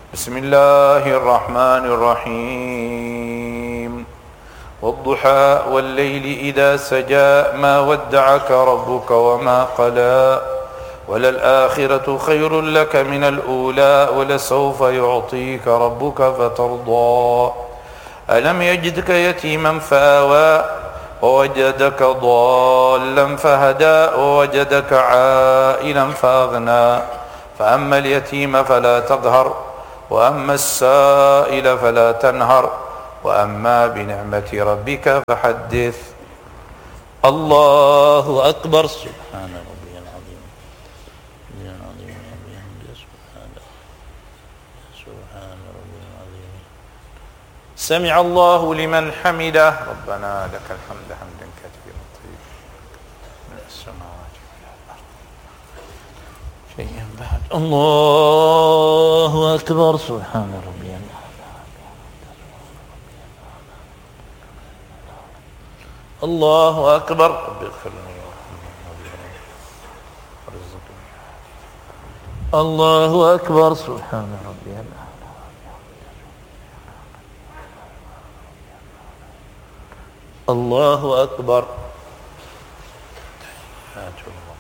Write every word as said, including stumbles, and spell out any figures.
بسم الله الرحمن الرحيم والضحى والليل إذا سجى ما ودعك ربك وما قلى وللآخرة خير لك من الأولى ولسوف يعطيك ربك فترضى ألم يجدك يتيما فآوى ووجدك ضالا فهدى ووجدك عائلا فأغنى فأما اليتيم فلا تقهر وأما السائل فلا تنهر وأما بنعمة ربك فحدث. الله أكبر. سبحان ربي العظيم سبحان ربي العظيم. سمع الله لمن حمده. ربنا لك الحمد حمدا كثيرا طيبا من السماوات والأرض شيئا بعد. الله أكبر. سبحان ربي الله أكبر. رب اغفر لي وارزقني. الله أكبر. سبحان ربي الأعلى. الله أكبر.